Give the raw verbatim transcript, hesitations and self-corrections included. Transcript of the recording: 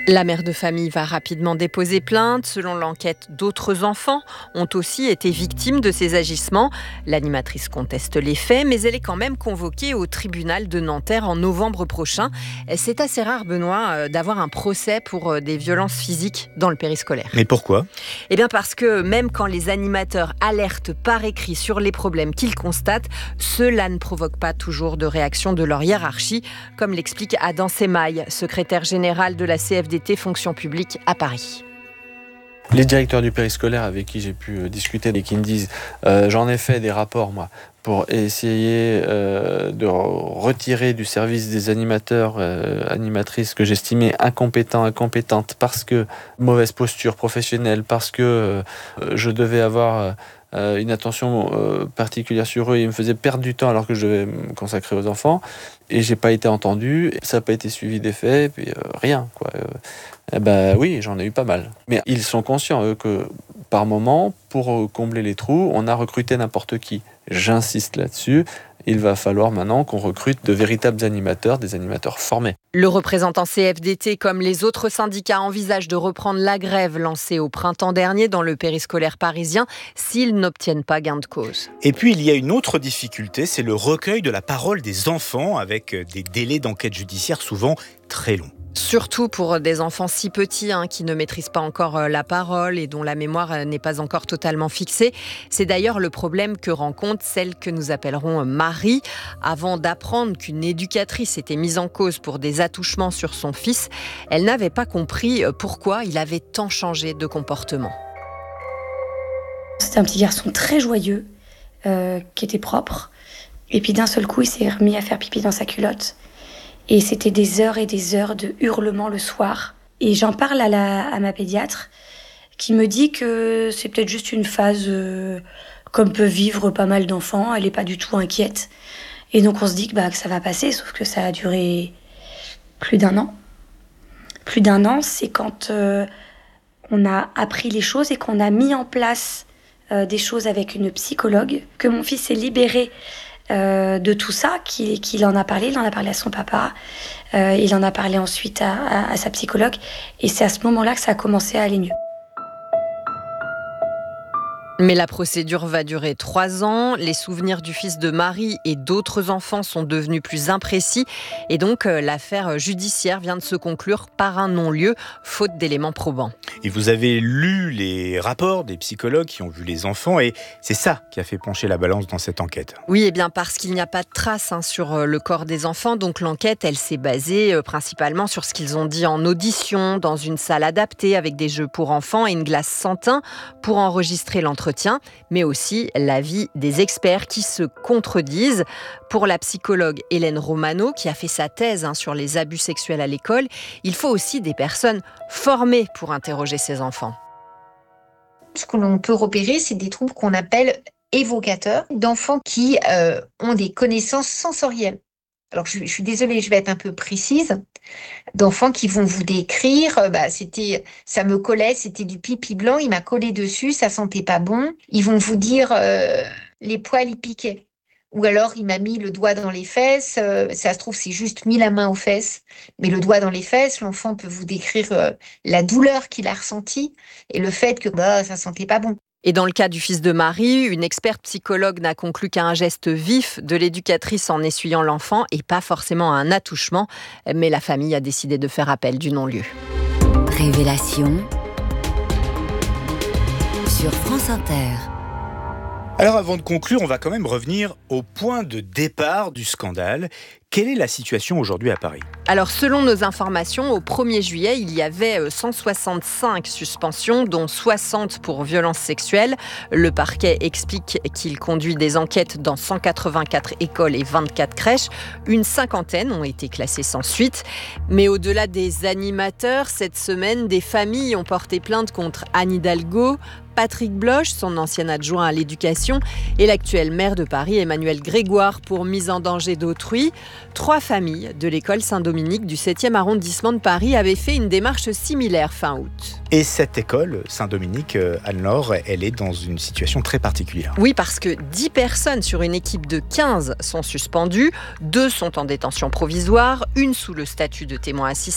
La mère de famille va rapidement déposer plainte. Selon l'enquête, d'autres enfants ont aussi été victimes de ces agissements. L'animatrice conteste les faits, mais elle est quand même convoquée au tribunal de Nanterre en novembre prochain. C'est assez rare, Benoît, d'avoir un procès pour des violences physiques dans le périscolaire. Mais pourquoi ? Eh bien parce que même quand les animateurs alertent par écrit sur les problèmes qu'ils constatent, cela ne provoque pas toujours de réaction de leur hiérarchie, comme l'explique Adam Semaille, secrétaire général de la C F D T Fonction publique à Paris. Les directeurs du périscolaire avec qui j'ai pu discuter et qui me disent euh, j'en ai fait des rapports moi pour essayer euh, de retirer du service des animateurs, euh, animatrices que j'estimais incompétents, incompétentes parce que mauvaise posture professionnelle, parce que euh, je devais avoir euh, une attention euh, particulière sur eux, ils me faisaient perdre du temps alors que je devais me consacrer aux enfants et j'ai pas été entendu, ça n'a pas été suivi des faits, puis euh, rien quoi. Euh, Eh ben oui, j'en ai eu pas mal. Mais ils sont conscients, eux, que par moment, pour combler les trous, on a recruté n'importe qui. J'insiste là-dessus. Il va falloir maintenant qu'on recrute de véritables animateurs, des animateurs formés. Le représentant C F D T, comme les autres syndicats, envisage de reprendre la grève lancée au printemps dernier dans le périscolaire parisien s'ils n'obtiennent pas gain de cause. Et puis il y a une autre difficulté, c'est le recueil de la parole des enfants avec des délais d'enquête judiciaire souvent très longs. Surtout pour des enfants si petits hein, qui ne maîtrisent pas encore la parole et dont la mémoire n'est pas encore totalement fixée. C'est d'ailleurs le problème que rencontre celle que nous appellerons Marie. Avant d'apprendre qu'une éducatrice était mise en cause pour des attouchements sur son fils, elle n'avait pas compris pourquoi il avait tant changé de comportement. C'était un petit garçon très joyeux, euh, qui était propre. Et puis d'un seul coup, il s'est remis à faire pipi dans sa culotte. Et c'était des heures et des heures de hurlements le soir. Et j'en parle à, la, à ma pédiatre, qui me dit que c'est peut-être juste une phase euh, comme peuvent vivre pas mal d'enfants. Elle n'est pas du tout inquiète. Et donc on se dit que, bah, que ça va passer, sauf que ça a duré plus d'un an. Plus d'un an, c'est quand euh, on a appris les choses et qu'on a mis en place euh, des choses avec une psychologue, que mon fils s'est libéré Euh, de tout ça, qu'il, qu'il en a parlé, il en a parlé à son papa, euh, il en a parlé ensuite à, à, à sa psychologue, et c'est à ce moment-là que ça a commencé à aller mieux. Mais la procédure va durer trois ans. Les souvenirs du fils de Marie et d'autres enfants sont devenus plus imprécis. Et donc, euh, l'affaire judiciaire vient de se conclure par un non-lieu, faute d'éléments probants. Et vous avez lu les rapports des psychologues qui ont vu les enfants, et c'est ça qui a fait pencher la balance dans cette enquête. Oui, et bien parce qu'il n'y a pas de traces hein, sur le corps des enfants. Donc, l'enquête, elle s'est basée euh, principalement sur ce qu'ils ont dit en audition, dans une salle adaptée avec des jeux pour enfants et une glace sans teint pour enregistrer l'entretien. Mais aussi l'avis des experts qui se contredisent. Pour la psychologue Hélène Romano, qui a fait sa thèse hein, sur les abus sexuels à l'école, il faut aussi des personnes formées pour interroger ces enfants. Ce que l'on peut repérer, c'est des troubles qu'on appelle évocateurs, d'enfants qui euh, ont des connaissances sensorielles. Alors, je, je suis désolée, je vais être un peu précise. D'enfants qui vont vous décrire, euh, bah, c'était, ça me collait, c'était du pipi blanc, il m'a collé dessus, ça sentait pas bon. Ils vont vous dire, euh, les poils, ils piquaient. Ou alors, il m'a mis le doigt dans les fesses, euh, ça se trouve, c'est juste mis la main aux fesses, mais le doigt dans les fesses, l'enfant peut vous décrire euh, la douleur qu'il a ressentie et le fait que bah, ça sentait pas bon. Et dans le cas du fils de Marie, une experte psychologue n'a conclu qu'à un geste vif de l'éducatrice en essuyant l'enfant et pas forcément à un attouchement. Mais la famille a décidé de faire appel du non-lieu. Révélation sur France Inter. Alors avant de conclure, on va quand même revenir au point de départ du scandale. Quelle est la situation aujourd'hui à Paris ? Alors selon nos informations, au premier juillet, il y avait cent soixante-cinq suspensions, dont soixante pour violences sexuelles. Le parquet explique qu'il conduit des enquêtes dans cent quatre-vingt-quatre écoles et vingt-quatre crèches. Une cinquantaine ont été classées sans suite. Mais au-delà des animateurs, cette semaine, des familles ont porté plainte contre Anne Hidalgo, Patrick Bloch, son ancien adjoint à l'éducation, et l'actuel maire de Paris, Emmanuel Grégoire, pour mise en danger d'autrui. Trois familles de l'école Saint-Dominique du septième arrondissement de Paris avaient fait une démarche similaire fin août. Et cette école, Saint-Dominique, Anne-Laure, elle est dans une situation très particulière. Oui, parce que dix personnes sur une équipe de quinze sont suspendues, deux sont en détention provisoire, une sous le statut de témoin assisté,